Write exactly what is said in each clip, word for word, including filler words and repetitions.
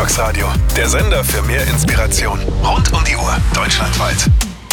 Grillox Radio, der Sender für mehr Inspiration. Rund um die Uhr, deutschlandweit.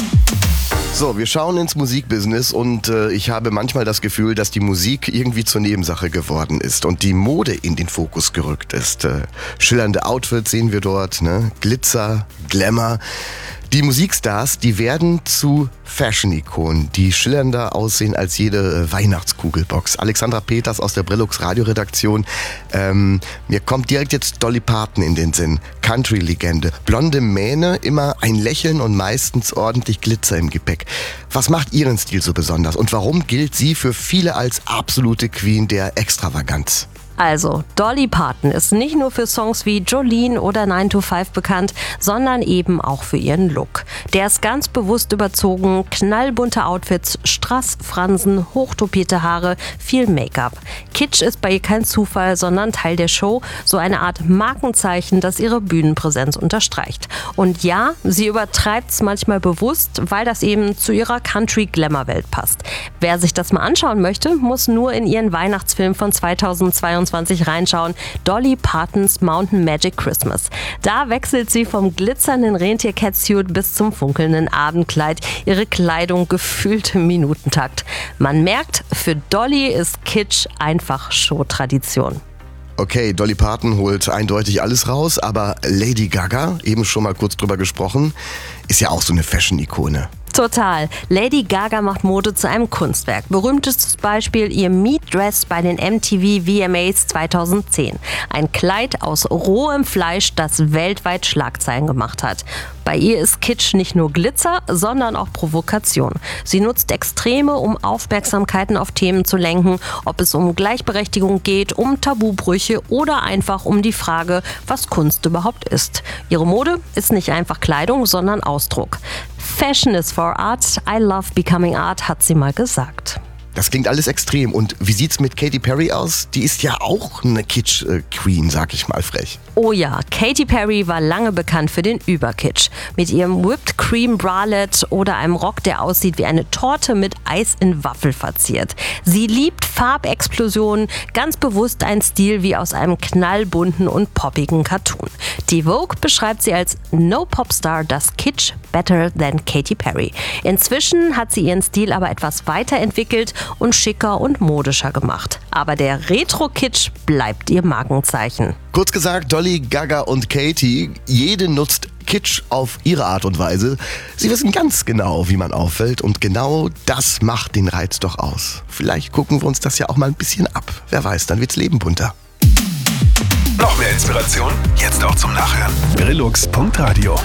So, wir schauen ins Musikbusiness und äh, ich habe manchmal das Gefühl, dass die Musik irgendwie zur Nebensache geworden ist und die Mode in den Fokus gerückt ist. Äh, schillernde Outfits sehen wir dort, ne? Glitzer, Glamour. Die Musikstars, die werden zu Fashion-Ikonen, die schillernder aussehen als jede äh, Weihnachtskugelbox. Alexandra Peters aus der Brillux Radioredaktion. Ähm, mir kommt direkt jetzt Dolly Parton in den Sinn. Country-Legende. Blonde Mähne, immer ein Lächeln und meistens ordentlich Glitzer im Gepäck. Was macht ihren Stil so besonders und warum gilt sie für viele als absolute Queen der Extravaganz? Also, Dolly Parton ist nicht nur für Songs wie Jolene oder nine to five bekannt, sondern eben auch für ihren Look. Der ist ganz bewusst überzogen, knallbunte Outfits, Strassfransen, hochtopierte Haare, viel Make-up. Kitsch ist bei ihr kein Zufall, sondern Teil der Show, so eine Art Markenzeichen, das ihre Bühnenpräsenz unterstreicht. Und ja, sie übertreibt's manchmal bewusst, weil das eben zu ihrer Country-Glamour-Welt passt. Wer sich das mal anschauen möchte, muss nur in ihren Weihnachtsfilm von zweitausendzweiundzwanzig reinschauen, Dolly Partons Mountain Magic Christmas. Da wechselt sie vom glitzernden Rentier-Catsuit bis zum funkelnden Abendkleid, ihre Kleidung gefühlt im Minutentakt. Man merkt, für Dolly ist Kitsch einfach Showtradition. Okay, Dolly Parton holt eindeutig alles raus, aber Lady Gaga, eben schon mal kurz drüber gesprochen, ist ja auch so eine Fashion-Ikone. Total. Lady Gaga macht Mode zu einem Kunstwerk. Berühmtestes Beispiel ihr Meat Dress bei den M T V V M As zweitausendzehn. Ein Kleid aus rohem Fleisch, das weltweit Schlagzeilen gemacht hat. Bei ihr ist Kitsch nicht nur Glitzer, sondern auch Provokation. Sie nutzt Extreme, um Aufmerksamkeiten auf Themen zu lenken, ob es um Gleichberechtigung geht, um Tabubrüche oder einfach um die Frage, was Kunst überhaupt ist. Ihre Mode ist nicht einfach Kleidung, sondern Ausdruck. Fashion is for art, I love becoming art, hat sie mal gesagt. Das klingt alles extrem. Und wie sieht's mit Katy Perry aus? Die ist ja auch eine Kitsch-Queen, sag ich mal frech. Oh ja, Katy Perry war lange bekannt für den Überkitsch. Mit ihrem Whipped Cream Bralette oder einem Rock, der aussieht wie eine Torte mit Eis in Waffel verziert. Sie liebt Farbexplosionen, ganz bewusst ein Stil wie aus einem knallbunten und poppigen Cartoon. Die Vogue beschreibt sie als No Popstar does Kitsch better than Katy Perry. Inzwischen hat sie ihren Stil aber etwas weiterentwickelt und schicker und modischer gemacht. Aber der Retro-Kitsch bleibt ihr Markenzeichen. Kurz gesagt, Dolly, Gaga und Katy, jede nutzt Kitsch auf ihre Art und Weise. Sie wissen ganz genau, wie man auffällt und genau das macht den Reiz doch aus. Vielleicht gucken wir uns das ja auch mal ein bisschen ab. Wer weiß, dann wird's Leben bunter. Noch mehr Inspiration? Jetzt auch zum Nachhören. Grillox Punkt Radio